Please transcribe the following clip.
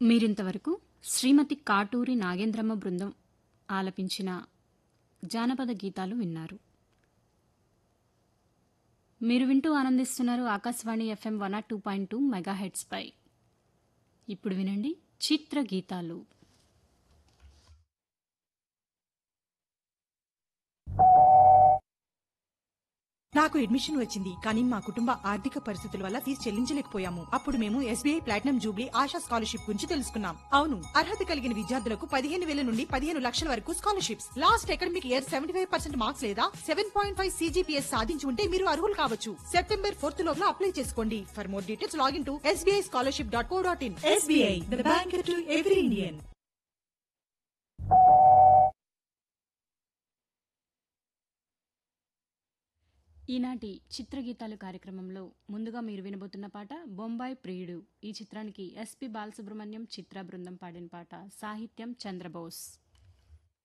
మీరింతవరకు శ్రీమతి కాటూరి నాగేంద్రమ్మ బృందం ఆలపించిన జానపద గీతాలు విన్నారు. మీరు వింటూ ఆనందిస్తున్నారు ఆకాశవాణి ఎఫ్ఎం 102.2 మెగాహెట్స్ పై. ఇప్పుడు వినండి చిత్ర గీతాలు. నాకు అడ్మిషన్ వచ్చింది, కానీ మా కుటుంబ ఆర్థిక పరిస్థితుల వల్ల ఫీజు చెల్లించలేకపోయాము. అప్పుడు మేము SBI platinum Jubilee ASHA scholarship గురించి తెలుసుకున్నాం. అవును, అర్హత కలిగిన విద్యార్థులకు 15,000 నుండి 15 లక్షల వరకు scholarships. Last academic year 75% marks లేదా 7.5 CGPS సాధించి ఉంటే మీరు అర్హులు కావచ్చు. September 4th లోపల అప్లై చేసుకోండి. For more details login to sbischolarship.co.in. SBI, the bank to every Indian. ఈనాటి చిత్రగీతాలు కార్యక్రమంలో ముందుగా మీరు వినబోతున్న పాట బొంబాయి ప్రియుడు. ఈ చిత్రానికి ఎస్పి బాలసుబ్రహ్మణ్యం, చిత్ర బృందం పాడిన పాట. సాహిత్యం చంద్రబోస్.